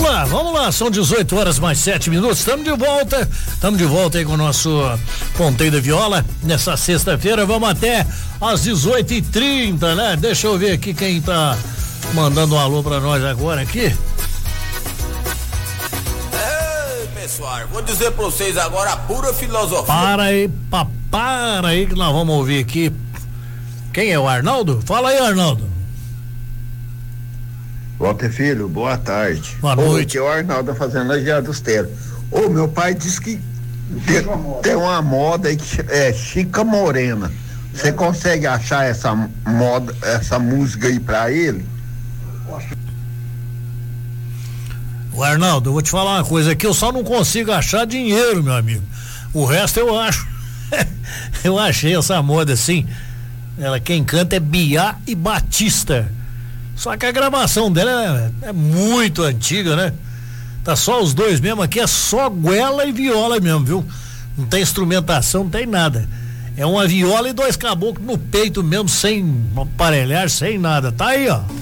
Vamos lá, são 18 horas mais 7 minutos, estamos de volta aí com o nosso Ponteio da Viola, nessa sexta-feira, vamos até às 18h30, né? Deixa eu ver aqui quem tá mandando um alô pra nós agora aqui. Ei, pessoal, vou dizer pra vocês agora a pura filosofia. Para aí que nós vamos ouvir aqui. Quem é o Arnaldo? Fala aí, Arnaldo. Walter Filho, boa tarde. Boa noite. Aqui é o Arnaldo da Fazenda Gerardo dos Teros. Meu pai disse que tem uma moda aí que é Chica Morena. Você consegue achar essa moda, essa música aí pra ele? O Arnaldo, eu vou te falar uma coisa aqui, eu só não consigo achar dinheiro, meu amigo. O resto eu acho. Eu achei essa moda assim. Quem canta é Biá e Batista. Só que a gravação dela é muito antiga, né? Tá só os dois mesmo aqui, é só goela e viola mesmo, viu? Não tem instrumentação, não tem nada. É uma viola e dois caboclos no peito mesmo, sem aparelhar, sem nada. Tá aí, ó.